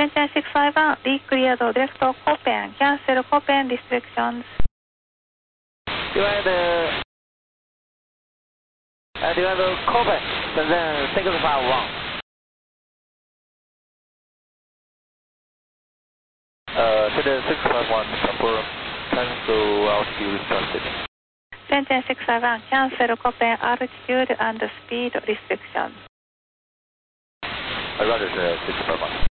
Center 651, decleared direct Copen, cancel Copen restrictions. Divide Copen, and then 651. Center 651, confirm, cancel altitude restricted. Center 651, cancel Copen altitude and speed restrictions. Roger, 651.